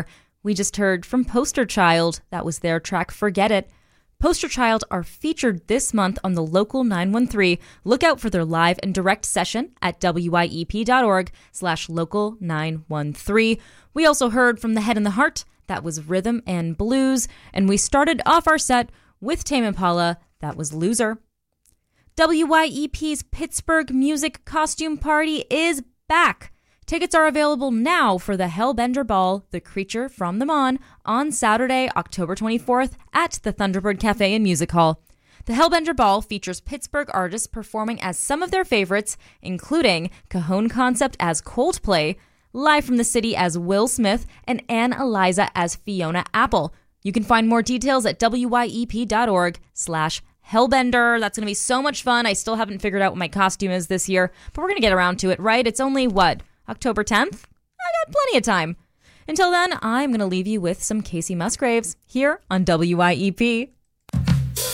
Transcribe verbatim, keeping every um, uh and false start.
We just heard from Poster Child. That was their track, Forget It. Poster Child are featured this month on the Local nine one three. Look out for their live and direct session at wyep.org slash local 913. We also heard from The Head and the Heart. That was Rhythm and Blues. And we started off our set with Tame Impala. That was Loser. W Y E P's Pittsburgh Music Costume Party is back. Tickets are available now for the Hellbender Ball, The Creature from the Mon, on Saturday, October twenty-fourth at the Thunderbird Cafe and Music Hall. The Hellbender Ball features Pittsburgh artists performing as some of their favorites, including Cajon Concept as Coldplay, Live from the City as Will Smith, and Anne Eliza as Fiona Apple. You can find more details at wyep.org slash Hellbender. That's going to be so much fun. I still haven't figured out what my costume is this year, but we're going to get around to it, right? It's only, what, October tenth? I got plenty of time. Until then, I'm going to leave you with some Casey Musgraves here on W Y E P.